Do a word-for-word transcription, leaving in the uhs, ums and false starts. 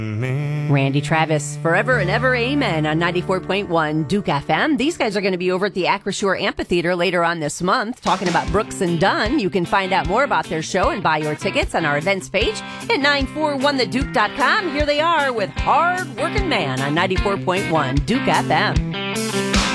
Randy Travis, Forever and Ever Amen on ninety-four point one Duke F M. These guys are going to be over at the Acrisure Amphitheater later on this month talking about Brooks and Dunn. You can find out more about their show and buy your tickets on our events page at nine four one the duke dot com. Here they are with Hard Working Man on ninety-four point one Duke F M.